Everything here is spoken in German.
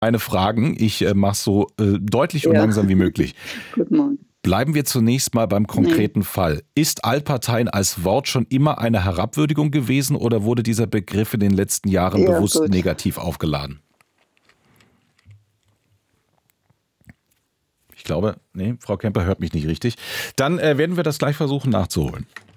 meine Fragen. Ich mache es so deutlich und Ja, langsam wie möglich. guten Morgen. Bleiben wir zunächst mal beim Nee, konkreten Fall. Ist Altparteien als Wort schon immer eine Herabwürdigung gewesen oder wurde dieser Begriff in den letzten Jahren ja, bewusst gut. negativ aufgeladen? Ich glaube, nee, Frau Kemper hört mich nicht richtig. Dann werden wir das gleich versuchen nachzuholen.